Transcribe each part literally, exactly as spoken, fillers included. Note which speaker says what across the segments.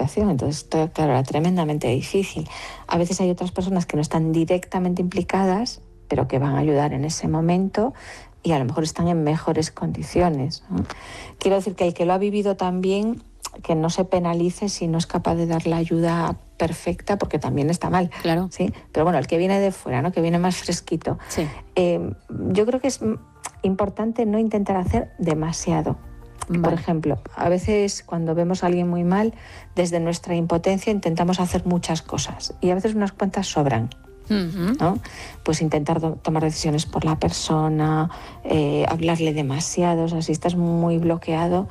Speaker 1: situación. Entonces, esto, claro, era tremendamente difícil. A veces hay otras personas que no están directamente implicadas, pero que van a ayudar en ese momento y a lo mejor están en mejores condiciones, ¿no? Quiero decir que el que lo ha vivido también, que no se penalice si no es capaz de dar la ayuda perfecta, porque también está mal.
Speaker 2: Claro.
Speaker 1: ¿Sí? Pero bueno, el que viene de fuera, ¿no? Que viene más fresquito.
Speaker 2: Sí.
Speaker 1: Eh, yo creo que es importante no intentar hacer demasiado. Vale. Por ejemplo, a veces cuando vemos a alguien muy mal, desde nuestra impotencia intentamos hacer muchas cosas y a veces unas cuantas sobran. Uh-huh. ¿No? Pues intentar do- tomar decisiones por la persona, eh, hablarle demasiado, o sea, si estás muy bloqueado,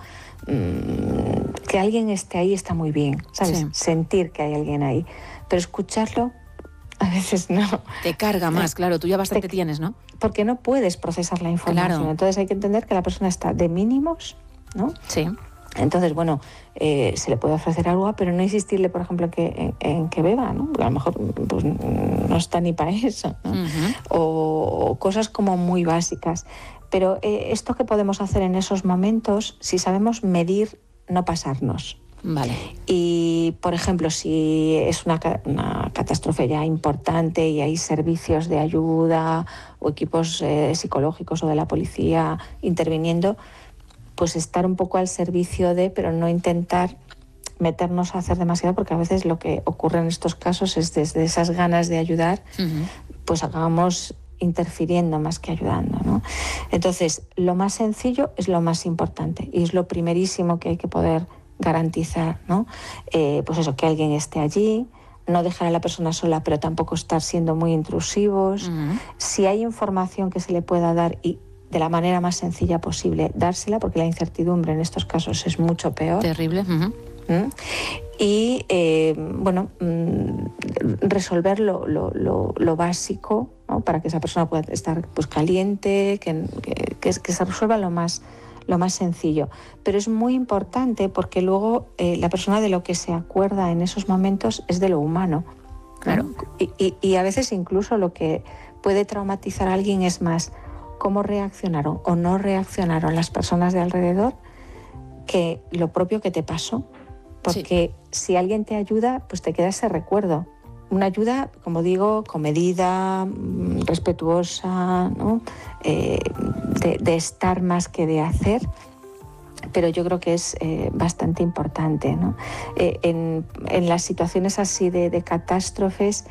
Speaker 1: mmm, que alguien esté ahí está muy bien, ¿sabes? Sí. Sentir que hay alguien ahí, pero escucharlo a veces no.
Speaker 2: Te carga más, claro, tú ya bastante
Speaker 1: te,
Speaker 2: tienes, ¿no?
Speaker 1: Porque no puedes procesar la información, claro. Entonces hay que entender que la persona está de mínimos, ¿no?
Speaker 2: Sí.
Speaker 1: Entonces, bueno, eh, se le puede ofrecer agua, pero no insistirle, por ejemplo, que, en, en que beba, ¿no? Porque a lo mejor pues, no está ni para eso, ¿no? Uh-huh. o, o cosas como muy básicas. Pero eh, esto que podemos hacer en esos momentos, si sabemos medir, no pasarnos.
Speaker 2: Vale.
Speaker 1: Y, por ejemplo, si es una, una catástrofe ya importante y hay servicios de ayuda o equipos eh, psicológicos o de la policía interviniendo, pues estar un poco al servicio de, pero no intentar meternos a hacer demasiado, porque a veces lo que ocurre en estos casos es desde esas ganas de ayudar, uh-huh. pues acabamos interfiriendo más que ayudando, ¿no? Entonces, lo más sencillo es lo más importante y es lo primerísimo que hay que poder garantizar, ¿no? Eh, pues eso, que alguien esté allí, no dejar a la persona sola, pero tampoco estar siendo muy intrusivos. Uh-huh. Si hay información que se le pueda dar y de la manera más sencilla posible, dársela, porque la incertidumbre en estos casos es mucho peor.
Speaker 2: Terrible. Uh-huh.
Speaker 1: ¿Mm? Y, eh, bueno, mm, resolver lo, lo, lo, lo básico, ¿no? Para que esa persona pueda estar pues, caliente, que, que, que, que se resuelva lo más, lo más sencillo. Pero es muy importante porque luego eh, la persona de lo que se acuerda en esos momentos es de lo humano, ¿no?
Speaker 2: Claro.
Speaker 1: Y, y, y a veces incluso lo que puede traumatizar a alguien es más cómo reaccionaron o no reaccionaron las personas de alrededor que lo propio que te pasó. Porque sí. Si alguien te ayuda, pues te queda ese recuerdo. Una ayuda, como digo, comedida, respetuosa, ¿no? eh, de, de estar más que de hacer, pero yo creo que es eh, bastante importante, ¿no? Eh, en, en las situaciones así de, de catástrofes,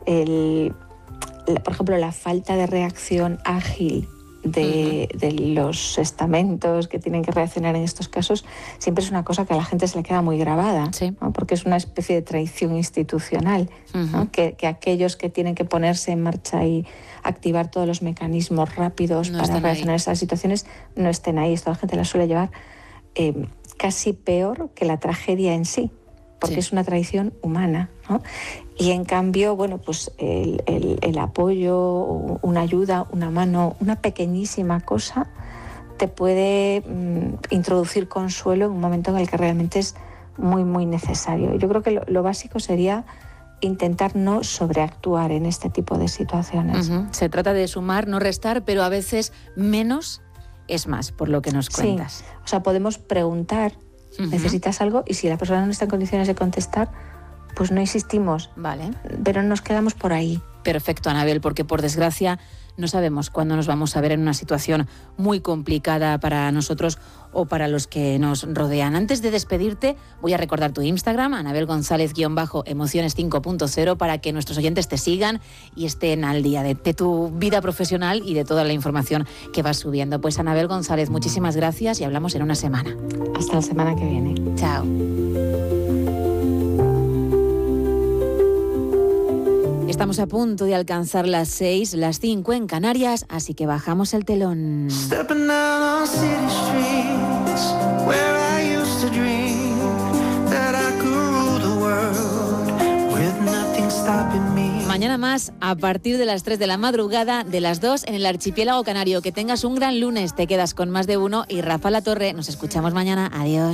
Speaker 1: el, la, por ejemplo, la falta de reacción ágil De, uh-huh. de los estamentos que tienen que reaccionar en estos casos, siempre es una cosa que a la gente se le queda muy grabada,
Speaker 2: sí.
Speaker 1: ¿no? Porque es una especie de traición institucional, uh-huh. ¿no? que, que aquellos que tienen que ponerse en marcha y activar todos los mecanismos rápidos no para reaccionar a esas situaciones no estén ahí. Esto la gente la suele llevar eh, casi peor que la tragedia en sí, porque sí. es una traición humana, ¿no? Y en cambio, bueno, pues el, el, el apoyo, una ayuda, una mano, una pequeñísima cosa te puede mm, introducir consuelo en un momento en el que realmente es muy, muy necesario. Yo creo que lo, lo básico sería intentar no sobreactuar en este tipo de situaciones.
Speaker 2: Uh-huh. Se trata de sumar, no restar, pero a veces menos es más, por lo que nos cuentas.
Speaker 1: Sí, o sea, podemos preguntar, uh-huh. ¿necesitas algo? Y si la persona no está en condiciones de contestar, pues no insistimos,
Speaker 2: vale.
Speaker 1: pero nos quedamos por ahí.
Speaker 2: Perfecto, Anabel, porque por desgracia no sabemos cuándo nos vamos a ver en una situación muy complicada para nosotros o para los que nos rodean. Antes de despedirte, voy a recordar tu Instagram, Anabel González emociones cinco punto cero, para que nuestros oyentes te sigan y estén al día de, de tu vida profesional y de toda la información que vas subiendo. Pues Anabel González, muchísimas gracias y hablamos en una semana.
Speaker 1: Hasta la semana que viene.
Speaker 2: Chao. Estamos a punto de alcanzar las seis, las cinco en Canarias, así que bajamos el telón. Mañana más, a partir de las tres de la madrugada, de las dos en el archipiélago canario. Que tengas un gran lunes, te quedas con Más de Uno y Rafa La Torre. Nos escuchamos mañana. Adiós.